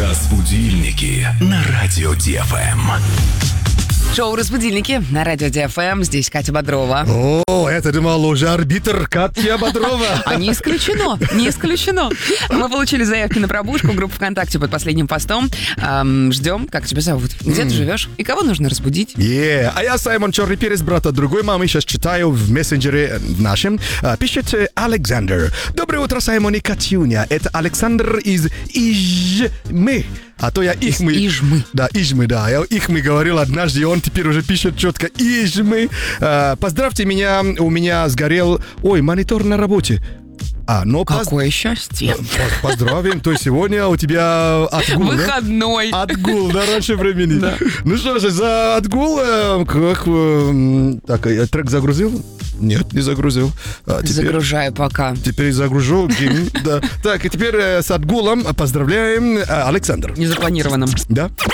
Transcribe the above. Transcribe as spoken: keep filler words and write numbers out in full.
Разбудильники на радио Ди Эф Эм. Шоу «Разбудильники» на радио Ди Эф Эм. Здесь Катя Бодрова. О, это думал уже арбитр Катя Бодрова. А не исключено, не исключено. Мы получили заявки на пробужку в группу ВКонтакте под последним постом. Эм, ждем, как тебя зовут, где ты живешь и кого нужно разбудить. Yeah. А я Саймон Черный Перец, брат от другой мамы. Сейчас читаю в мессенджере в нашем. А, пишет Александр. Доброе утро, Саймон и Катюня. Это Александр из Ижмы. А то я Ихмы. Ижмы. Да, Ижмы, да. Я Ихмы говорил однажды, и он теперь уже пишет четко Ижмы. А, поздравьте меня, у меня сгорел... Ой, монитор на работе. А, но Какое поз... счастье. Поздравим, то сегодня у тебя отгул, Выходной. Да? Отгул, да, раньше времени. Да. Ну что же, за отгул, э, как, э, так, я трек загрузил? Нет, не загрузил. А, теперь, Загружаю пока. Теперь загружу. Да. Так, и теперь э, с отгулом поздравляем э, Александр. Незапланированным. Да.